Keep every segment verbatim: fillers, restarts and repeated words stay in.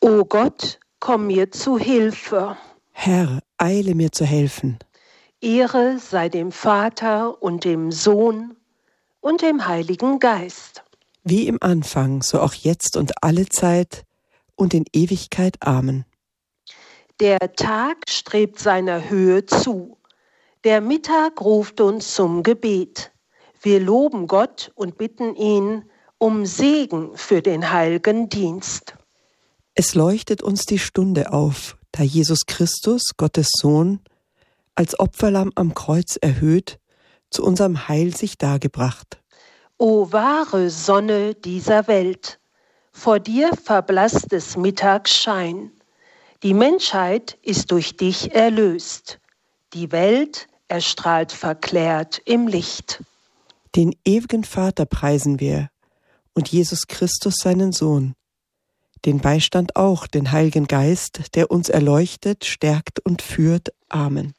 O Gott, komm mir zu Hilfe. Herr, eile mir zu helfen. Ehre sei dem Vater und dem Sohn und dem Heiligen Geist. Wie im Anfang, so auch jetzt und alle Zeit und in Ewigkeit. Amen. Der Tag strebt seiner Höhe zu. Der Mittag ruft uns zum Gebet. Wir loben Gott und bitten ihn um Segen für den heiligen Dienst. Es leuchtet uns die Stunde auf, da Jesus Christus, Gottes Sohn, als Opferlamm am Kreuz erhöht, zu unserem Heil sich dargebracht. O wahre Sonne dieser Welt, vor dir verblasst des Mittags Schein. Die Menschheit ist durch dich erlöst. Die Welt erstrahlt verklärt im Licht. Den ewigen Vater preisen wir und Jesus Christus seinen Sohn. Den Beistand auch, den Heiligen Geist, der uns erleuchtet, stärkt und führt. Amen.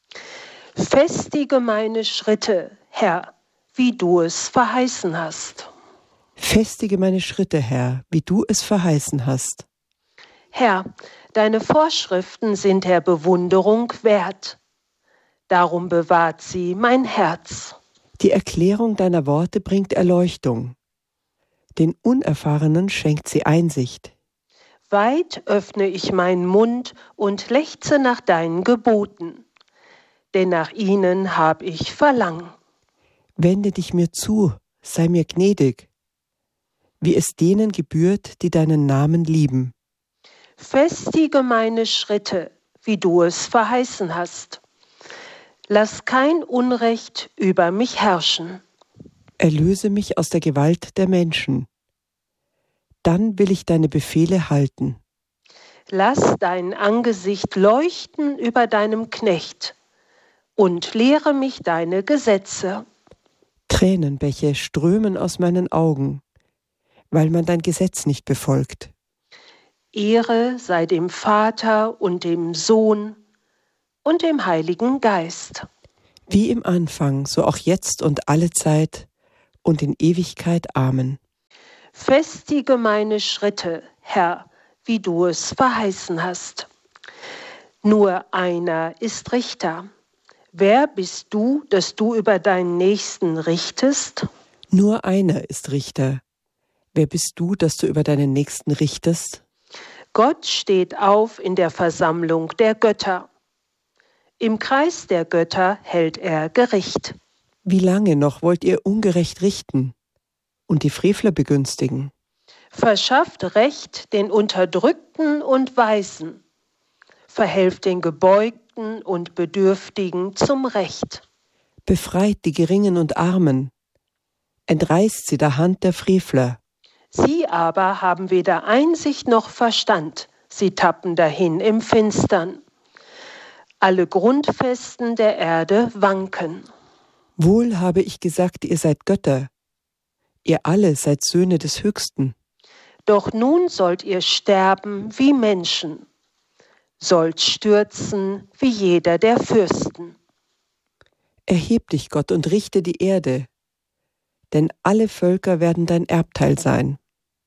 Festige meine Schritte, Herr, wie du es verheißen hast. Festige meine Schritte, Herr, wie du es verheißen hast. Herr, deine Vorschriften sind der Bewunderung wert. Darum bewahrt sie mein Herz. Die Erklärung deiner Worte bringt Erleuchtung. Den Unerfahrenen schenkt sie Einsicht. Weit öffne ich meinen Mund und lechze nach deinen Geboten, denn nach ihnen hab ich Verlangen. Wende dich mir zu, sei mir gnädig, wie es denen gebührt, die deinen Namen lieben. Festige meine Schritte, wie du es verheißen hast. Lass kein Unrecht über mich herrschen. Erlöse mich aus der Gewalt der Menschen. Dann will ich deine Befehle halten. Lass dein Angesicht leuchten über deinem Knecht und lehre mich deine Gesetze. Tränenbäche strömen aus meinen Augen, weil man dein Gesetz nicht befolgt. Ehre sei dem Vater und dem Sohn und dem Heiligen Geist. Wie im Anfang, so auch jetzt und alle Zeit und in Ewigkeit. Amen. Festige meine Schritte, Herr, wie du es verheißen hast. Nur einer ist Richter. Wer bist du, dass du über deinen Nächsten richtest? Nur einer ist Richter. Wer bist du, dass du über deinen Nächsten richtest? Gott steht auf in der Versammlung der Götter. Im Kreis der Götter hält er Gericht. Wie lange noch wollt ihr ungerecht richten und die Frevler begünstigen? Verschafft Recht den Unterdrückten und Weisen. Verhelft den Gebeugten und Bedürftigen zum Recht. Befreit die Geringen und Armen. Entreißt sie der Hand der Frevler. Sie aber haben weder Einsicht noch Verstand. Sie tappen dahin im Finstern. Alle Grundfesten der Erde wanken. Wohl habe ich gesagt, ihr seid Götter. Ihr alle seid Söhne des Höchsten. Doch nun sollt ihr sterben wie Menschen, sollt stürzen wie jeder der Fürsten. Erheb dich, Gott, und richte die Erde, denn alle Völker werden dein Erbteil sein.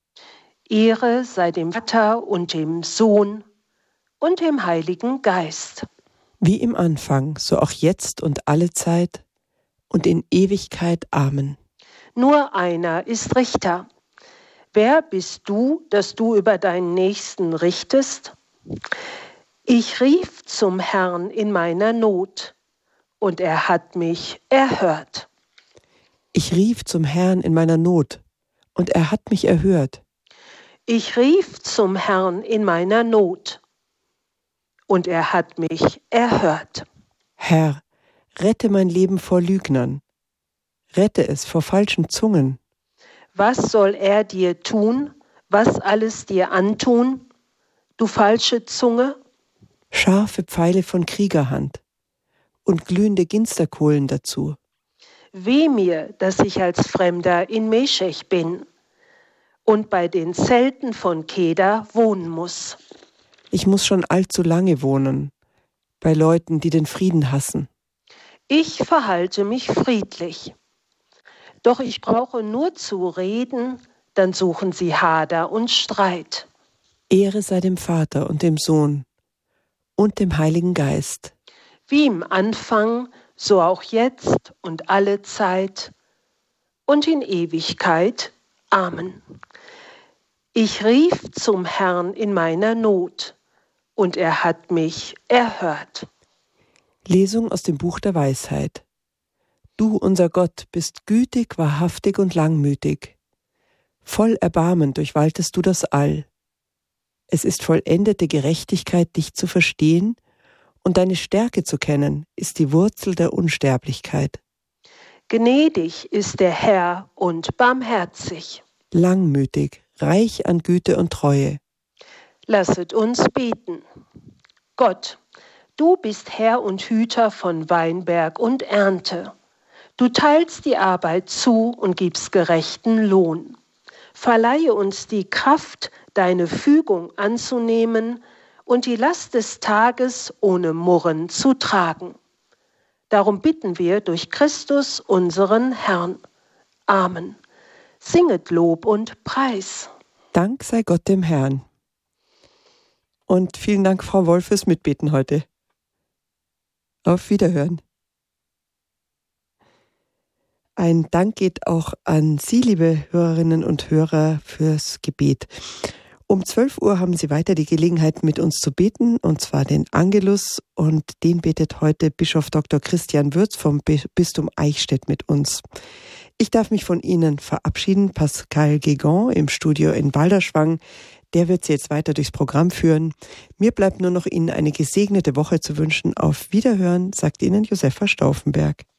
Ehre sei dem Vater und dem Sohn und dem Heiligen Geist. Wie im Anfang, so auch jetzt und alle Zeit und in Ewigkeit. Amen. Nur einer ist Richter. Wer bist du, dass du über deinen Nächsten richtest? Ich rief zum Herrn in meiner Not, und er hat mich erhört. Ich rief zum Herrn in meiner Not, und er hat mich erhört. Ich rief zum Herrn in meiner Not, und er hat mich erhört. Herr, rette mein Leben vor Lügnern, rette es vor falschen Zungen. Was soll er dir tun, was alles dir antun, du falsche Zunge? Scharfe Pfeile von Kriegerhand und glühende Ginsterkohlen dazu. Weh mir, dass ich als Fremder in Meschech bin und bei den Zelten von Keda wohnen muss. Ich muss schon allzu lange wohnen, bei Leuten, die den Frieden hassen. Ich verhalte mich friedlich. Doch ich brauche nur zu reden, dann suchen sie Hader und Streit. Ehre sei dem Vater und dem Sohn und dem Heiligen Geist. Wie im Anfang, so auch jetzt und alle Zeit und in Ewigkeit. Amen. Ich rief zum Herrn in meiner Not, und er hat mich erhört. Lesung aus dem Buch der Weisheit. Du, unser Gott, bist gütig, wahrhaftig und langmütig. Voll Erbarmen durchwaltest du das All. Es ist vollendete Gerechtigkeit, dich zu verstehen, und deine Stärke zu kennen, ist die Wurzel der Unsterblichkeit. Gnädig ist der Herr und barmherzig. Langmütig, reich an Güte und Treue. Lasset uns beten. Gott, du bist Herr und Hüter von Weinberg und Ernte. Du teilst die Arbeit zu und gibst gerechten Lohn. Verleihe uns die Kraft, deine Fügung anzunehmen und die Last des Tages ohne Murren zu tragen. Darum bitten wir durch Christus, unseren Herrn. Amen. Singet Lob und Preis. Dank sei Gott dem Herrn. Und vielen Dank, Frau Wolf, fürs Mitbeten heute. Auf Wiederhören. Ein Dank geht auch an Sie, liebe Hörerinnen und Hörer, fürs Gebet. Um zwölf Uhr haben Sie weiter die Gelegenheit, mit uns zu beten, und zwar den Angelus, und den betet heute Bischof Doktor Christian Würz vom Bistum Eichstätt mit uns. Ich darf mich von Ihnen verabschieden. Pascal Guégan im Studio in Balderschwang, der wird Sie jetzt weiter durchs Programm führen. Mir bleibt nur noch Ihnen eine gesegnete Woche zu wünschen. Auf Wiederhören, sagt Ihnen Josefa Stauffenberg.